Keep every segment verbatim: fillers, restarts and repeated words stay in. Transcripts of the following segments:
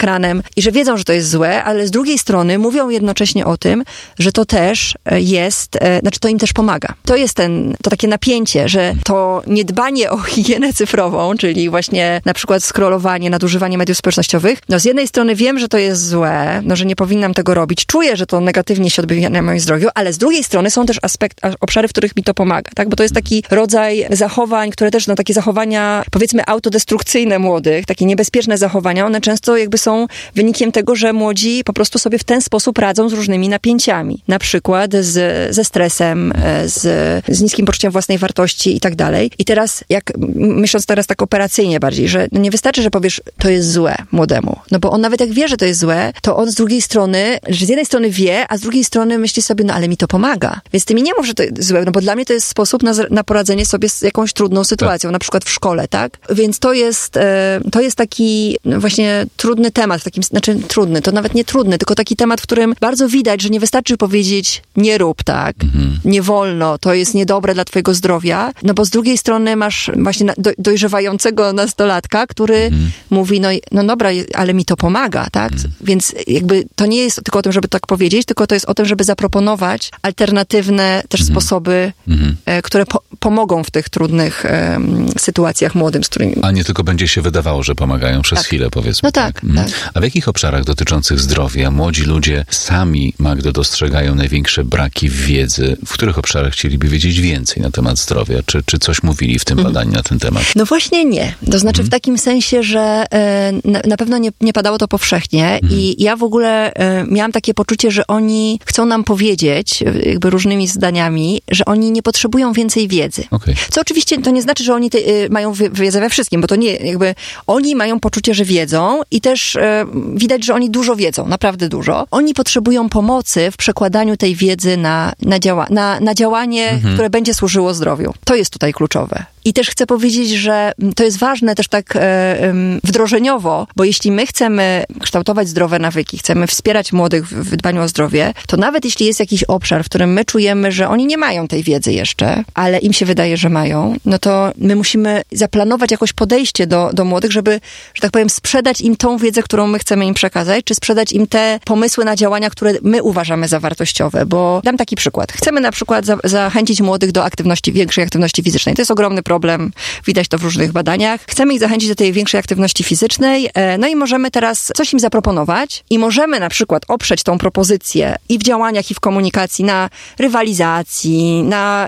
ekranem i że wiedzą, że to jest złe, ale z drugiej strony mówią jednocześnie o tym, że to też jest, znaczy to im też pomaga. To jest ten, to takie napięcie, że to niedbanie o higienę cyfrową, czyli właśnie na przykład scrollowanie, nadużywanie mediów społecznościowych, no z jednej strony wiem, że to jest złe, no że nie powinnam tego robić, czuję, że to negatywnie się odbija na moim zdrowiu, ale z drugiej strony są też aspekt, obszary, w których mi to pomaga, tak? Bo to jest taki rodzaj zachowań, które też, no takie zachowania, powiedzmy autodestrukcyjne młodych, takie niebezpieczne zachowania, one często jakby są wynikiem tego, że młodzi po prostu sobie w ten sposób radzą z różnymi napięciami. Na przykład z, ze stresem, z, z niskim poczuciem własnej wartości i tak dalej. I teraz, jak myśląc teraz tak operacyjnie bardziej, że no nie wystarczy, że powiesz, to jest złe młodemu. No bo on nawet jak wie, że to jest złe, to on z drugiej strony, że z jednej strony wie, a z drugiej strony myśli sobie, no ale mi to pomaga. Więc ty mi nie mów, że to jest złe, no bo dla mnie to jest sposób na, na poradzenie sobie z jakąś trudną sytuacją, tak. Na przykład w szkole, tak? Więc to jest, to jest taki właśnie trudny temat, w takim, znaczy trudny, to nawet nie trudny, tylko taki temat, w którym bardzo widać, że nie wystarczy powiedzieć, nie rób tak, mhm. nie wolno, to jest niedobre dla twojego zdrowia, no bo z drugiej strony masz właśnie do, dojrzewającego nastolatka, który mhm. mówi, no, no dobra, ale mi to pomaga, tak? Mhm. Więc jakby to nie jest tylko o tym, żeby tak powiedzieć, tylko to jest o tym, żeby zaproponować alternatywne też mhm. sposoby, mhm. E, które po, pomogą w tych trudnych e, sytuacjach młodym, z którymi... A nie tylko będzie się wydawało, że pomagają przez tak. chwilę, powiedzmy. No tak, tak. Mhm. tak. A w jakich obszarach dotyczących zdrowia młodzi ludzie sami, Magdo, dostrzegają największe braki w wiedzy? W których obszarach chcieliby wiedzieć więcej na temat zdrowia? Czy, czy coś mówili w tym mhm. badaniu na ten temat? No właśnie nie. To znaczy mhm. w takim sensie, że e, na, na pewno nie, nie padało to powszechnie mhm. i ja w ogóle e, miałam takie poczucie, że oni chcą nam powiedzieć, jakby różnymi zdaniami, że oni nie potrzebują więcej wiedzy. Okay. Co oczywiście to nie znaczy, że oni te, y, mają wiedzę we wszystkim, bo to nie, jakby oni mają poczucie, że wiedzą i też y, widać, że oni dużo wiedzą, naprawdę dużo. Oni potrzebują pomocy w przekładaniu tej wiedzy na, na, działa, na, na działanie, mhm. które będzie służyło zdrowiu. To jest tutaj kluczowe. I też chcę powiedzieć, że to jest ważne też tak e, wdrożeniowo, bo jeśli my chcemy kształtować zdrowe nawyki, chcemy wspierać młodych w, w dbaniu o zdrowie, to nawet jeśli jest jakiś obszar, w którym my czujemy, że oni nie mają tej wiedzy jeszcze, ale im się wydaje, że mają, no to my musimy zaplanować jakoś podejście do, do młodych, żeby, że tak powiem, sprzedać im tą wiedzę, którą my chcemy im przekazać, czy sprzedać im te pomysły na działania, które my uważamy za wartościowe, bo dam taki przykład. Chcemy na przykład za, zachęcić młodych do aktywności, większej aktywności fizycznej. To jest ogromny problem. problem, widać to w różnych badaniach. Chcemy ich zachęcić do tej większej aktywności fizycznej, no i możemy teraz coś im zaproponować i możemy na przykład oprzeć tą propozycję i w działaniach, i w komunikacji na rywalizacji, na,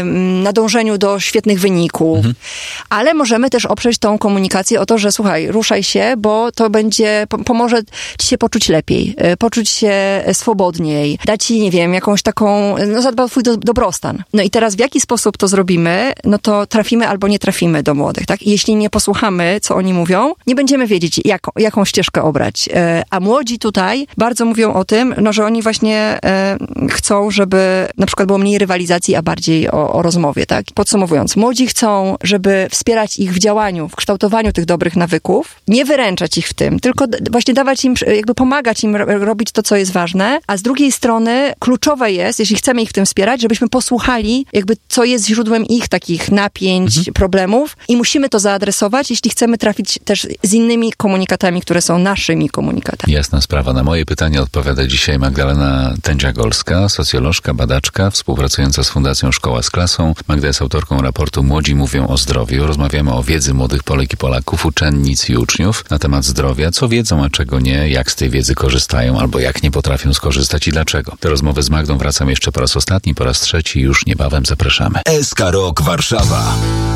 na dążeniu do świetnych wyników, mhm. ale możemy też oprzeć tą komunikację o to, że słuchaj, ruszaj się, bo to będzie, pomoże ci się poczuć lepiej, poczuć się swobodniej, dać ci, nie wiem, jakąś taką, no zadba o twój do, dobrostan. No i teraz w jaki sposób to zrobimy, no to trafimy albo nie trafimy do młodych, tak? I jeśli nie posłuchamy, co oni mówią, nie będziemy wiedzieć, jaką, jaką ścieżkę obrać. A młodzi tutaj bardzo mówią o tym, no, że oni właśnie e, chcą, żeby na przykład było mniej rywalizacji, a bardziej o, o rozmowie, tak? Podsumowując, młodzi chcą, żeby wspierać ich w działaniu, w kształtowaniu tych dobrych nawyków, nie wyręczać ich w tym, tylko d- właśnie dawać im, jakby pomagać im r- robić to, co jest ważne, a z drugiej strony kluczowe jest, jeśli chcemy ich w tym wspierać, żebyśmy posłuchali, jakby co jest źródłem ich takich napięć, mhm. problemów i musimy to zaadresować, jeśli chcemy trafić też z innymi komunikatami, które są naszymi komunikatami. Jasna sprawa. Na moje pytanie odpowiada dzisiaj Magdalena Tędzia-Golska, socjolożka, badaczka, współpracująca z Fundacją Szkoła z Klasą. Magda jest autorką raportu Młodzi mówią o zdrowiu. Rozmawiamy o wiedzy młodych Polek i Polaków, uczennic i uczniów na temat zdrowia, co wiedzą, a czego nie, jak z tej wiedzy korzystają albo jak nie potrafią skorzystać i dlaczego. Te rozmowy z Magdą wracam jeszcze po raz ostatni, po raz trzeci, już niebawem zapraszamy. S K Rok Warszawa.